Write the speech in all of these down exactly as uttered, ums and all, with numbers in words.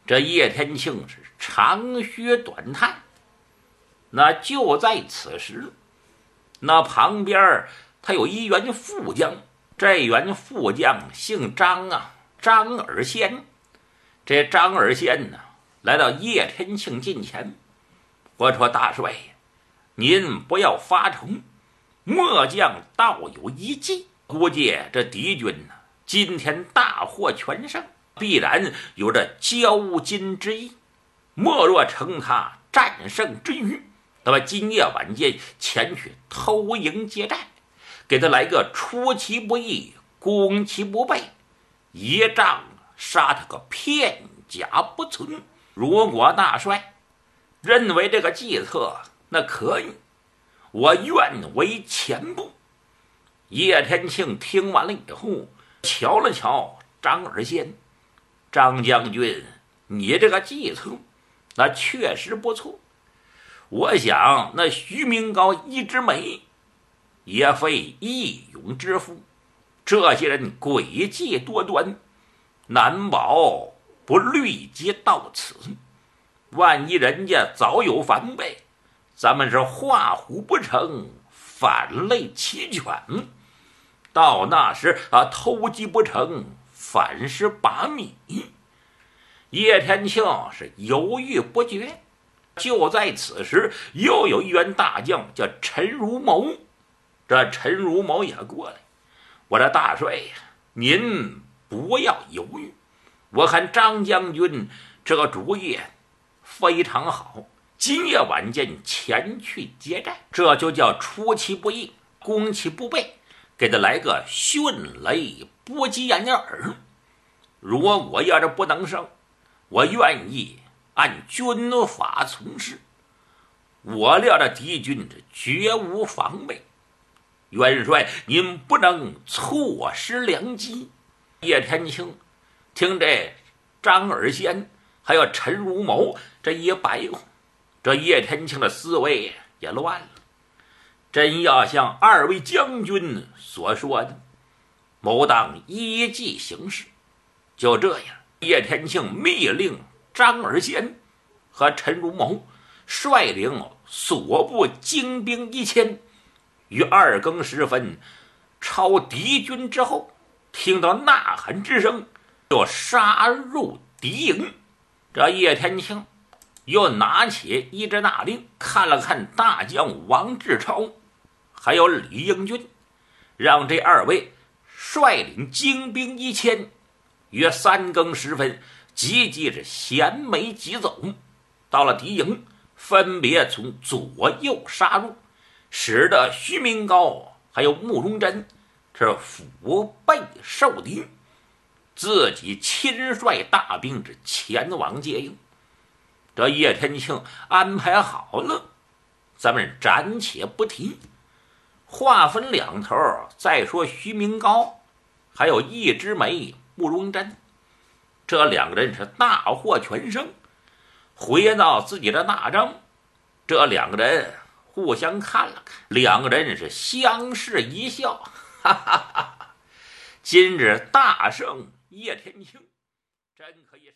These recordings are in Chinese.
这叶天庆是长吁短叹。那就在此时，那旁边他有一员副将，这员副将姓张啊，张尔先。这张尔先呢，来到叶天庆近前，我说大帅，您不要发愁，末将倒有一计，估计这敌军呢，今天大获全胜，必然有着交金之意。莫若乘他战胜之余，那么今夜晚间前去偷营劫寨，给他来个出其不意，攻其不备，一仗杀他个片甲不存。如果大帅认为这个计策那可以，我愿为前部。叶天庆听完了以后，瞧了瞧张尔先，张将军，你这个计策那确实不错。我想那徐明高、一枝梅也非义勇之夫，这些人诡计多端，难保不虑及到此。万一人家早有防备，咱们是画虎不成反类齐全，到那时啊，偷鸡不成反是把米。叶天庆是犹豫不决。就在此时，又有一员大将叫陈如谋，这陈如谋也过来。我说大帅呀，您不要犹豫，我看张将军这个主意非常好，今夜晚间前去劫寨，这就叫出其不意，攻其不备，给他来个迅雷不及掩耳。如果我要是不能胜，我愿意按军法从事。我料这敌军这绝无防备，元帅您不能错失良机。叶天庆听这张尔先还有陈如谋这一白话，这叶天庆的思维也乱了。真要像二位将军所说的，谋当依计行事。就这样，叶天庆密令张尔先和陈如谋率领所部精兵一千，于二更时分超敌军之后，听到呐喊之声，就杀入敌营。这叶天庆又拿起一支大令，看了看大将王志超还有李应军，让这二位率领精兵一千，约三更时分急急是衔枚疾走，到了敌营，分别从左右杀入，使得徐明高还有慕容真是腹背受敌，自己亲率大兵是前往接应。这叶天庆安排好了，咱们暂且不提。话分两头，再说徐明高还有一枝梅、慕容真，这两个人是大获全胜，回到自己的大帐。这两个人互相看了看，两个人是相视一笑，哈哈哈哈！今日大胜叶天庆，真可以是。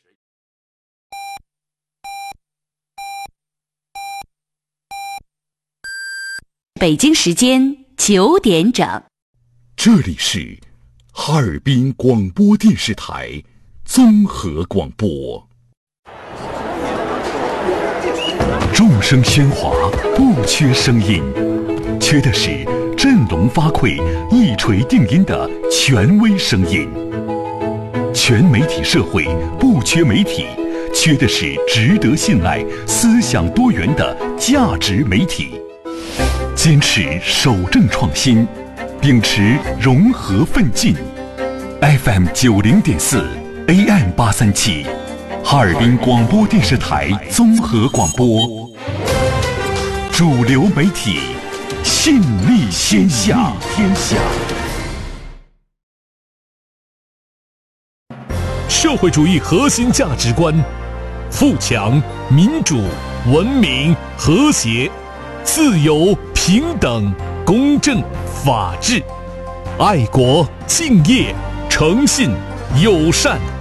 北京时间九点整， 这里是哈尔滨广播电视台综合广播。众声喧哗，不缺声音，缺的是振聋发聩、一锤定音的权威声音。全媒体社会不缺媒体，缺的是值得信赖、思想多元的价值媒体。坚持守正创新，秉持融合奋进。F M 九零点四 A M 八三七，哈尔滨广播电视台综合广播，主流媒体，信力天下。天下。 社会主义核心价值观：富强、民主、文明、和谐、自由、平等、公正、法治、爱国、敬业、诚信、友善。